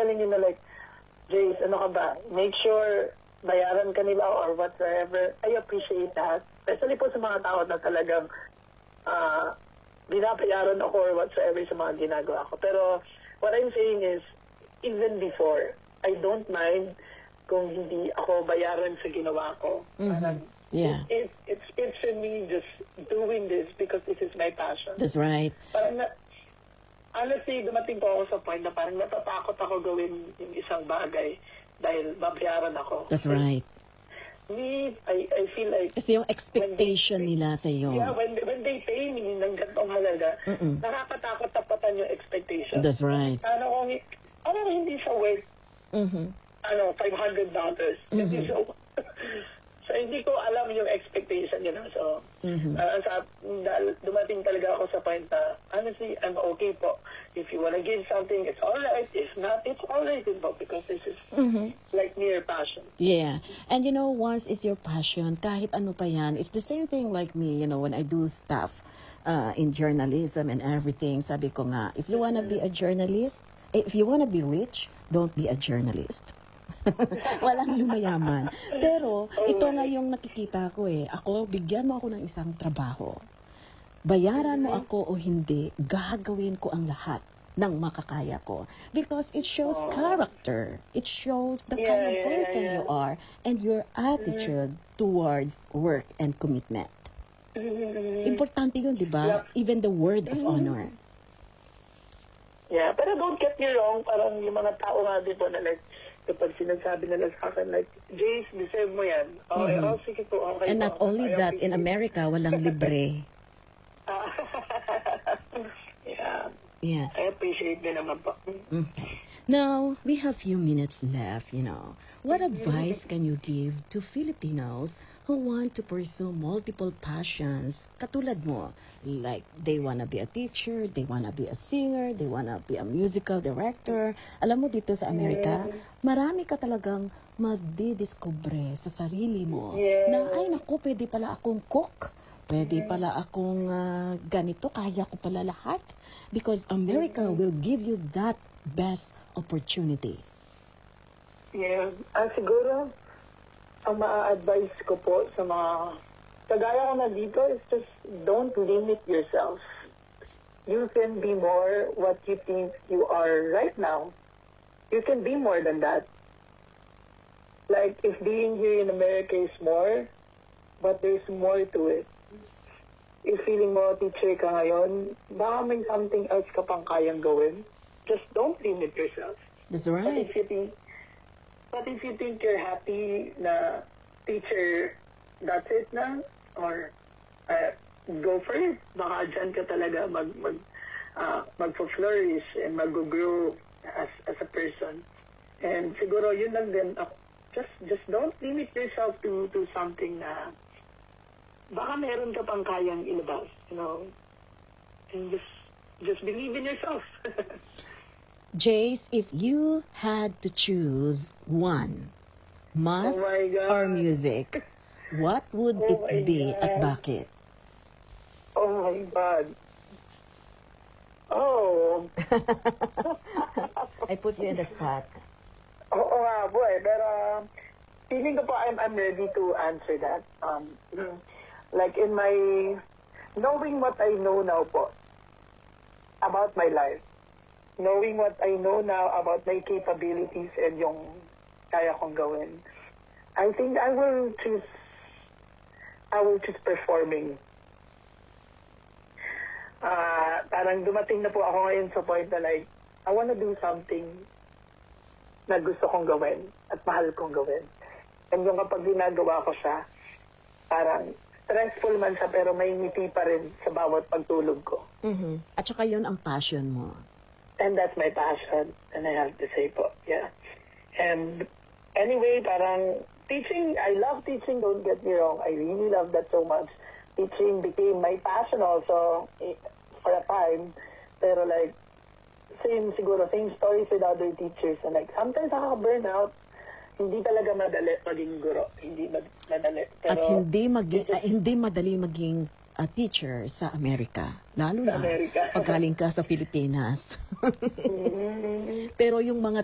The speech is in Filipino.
telling you na like, Jace, ano ka ba, make sure bayaran ka nila or whatsoever. I appreciate that. Especially po sa mga tao na talagang binabayaran ako or whatsoever sa mga ginagawa ko. Pero what I'm saying is, even before, I don't mind kung hindi ako bayaran sa ginawa ko. Yeah. It's for me just doing this because this is my passion. That's right. Parang honestly, dumating po ako sa point na parang natatakot ako gawin yung isang bagay dahil babayaran ako. That's right. Me, I feel like... Kasi yung expectation nila sa iyo. Yeah, when they pay me ng gantong halaga, nakakatakot tapatan yung expectation. That's right. Ano hindi siya worth, $500. Hindi siya So, hindi ko alam yung expectation, So, dumating talaga ako sa point na, honestly, I'm okay po. If you wanna give something, it's alright. If not, it's alright po because this is like mere passion. Yeah. And once it's your passion, kahit ano pa yan, it's the same thing like me, when I do stuff in journalism and everything. Sabi ko nga, if you wanna be a journalist, if you wanna be rich, don't be a journalist. Walang lumayaman. Pero, ito nga yung nakikita ko Ako, bigyan mo ako ng isang trabaho. Bayaran mo ako o hindi, gagawin ko ang lahat ng makakaya ko. Because it shows character. It shows the kind of person you are and your attitude towards work and commitment. Importante yun, di ba? Even the word of honor. Yeah, pero don't get me wrong, parang yung mga tao nga dito na like, kapag sinasabi nila sa akin, like, Jace, deserve mo yan. Okay, sige po, okay. And not only that, in America, walang libre. Yeah. I appreciate din naman po. Okay. Now, we have few minutes left, What advice can you give to Filipinos who want to pursue multiple passions? Katulad mo, like they wanna be a teacher, they wanna be a singer, they wanna be a musical director. Alam mo dito sa Amerika, marami ka talagang magdidiscover sa sarili mo na ay naku, pwede pala akong cook. Pwede pala akong ganito, kaya ko pala lahat. Because America will give you that best opportunity. Yeah. Siguro, ang maa-advise ko po sa mga kagaya ko na dito is just don't limit yourself. You can be more what you think you are right now. You can be more than that. Like, if being here in America is more, but there's more to it. If feeling mo teacher ka ngayon, baka may something else ka pang kayang gawin. Just don't limit yourself. That's right. But if you think you're happy na teacher, that's it na, or go for it. Baka dyan ka talaga mag-flourish and mag-grow as a person. And siguro yun lang din, just don't limit yourself to something na baka meron ka pang kayang ilabas, and just believe in yourself. Jace, if you had to choose one, math or music, what would it be at bakit? Oh my God. Oh. I put you in the spot. Oo nga po pero feeling ko po I'm ready to answer that. Like in my, knowing what I know now po about my life, knowing what I know now about my capabilities and yung kaya kong gawin, I think I will choose performing. Parang dumating na po ako ngayon sa point na like, I wanna do something na gusto kong gawin at mahal kong gawin. And yung kapag ginagawa ko siya, parang stressful man siya pero may ngiti pa rin sa bawat pagtulog ko. At saka yun ang passion mo. And that's my passion. And I have to say po, yeah. And anyway, parang teaching, I love teaching, don't get me wrong. I really love that so much. Teaching became my passion also for a time. Pero like, same stories with other teachers. And like, sometimes nakaka-burn out. Hindi talaga madali maging guro. Hindi madali. Pero, at hindi madali maging teacher sa Amerika. Lalo na pag galing ka sa Pilipinas. Pero yung mga